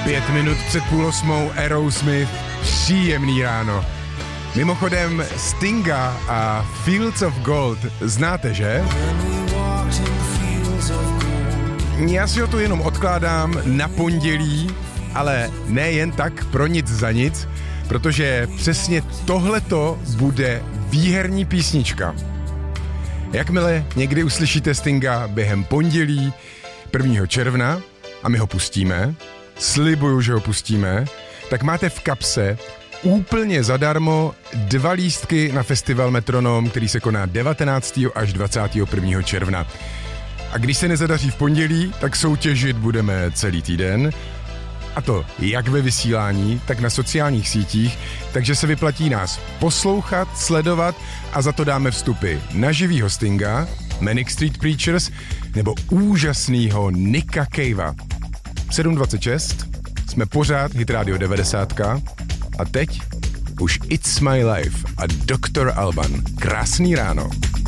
5 minut před 7:30 Aerosmith, příjemný ráno. Mimochodem Stinga a Fields of Gold znáte, že? Já si ho tu jenom odkládám na pondělí, ale ne jen tak pro nic za nic, protože přesně tohleto bude výherní písnička. Jakmile někdy uslyšíte Stinga během pondělí 1. června a my ho pustíme, slibuju, že ho pustíme, tak máte v kapse úplně zadarmo 2 lístky na festival Metronom, který se koná 19. až 21. června. A když se nezadaří v pondělí, tak soutěžit budeme celý týden. A to jak ve vysílání, tak na sociálních sítích, takže se vyplatí nás poslouchat, sledovat a za to dáme vstupy na živýho Stinga, Manic Street Preachers nebo úžasnýho Nicka Cavea. 7:26, jsme pořád Hit Radio 90 a teď už It's My Life a Dr. Alban. Krásný ráno.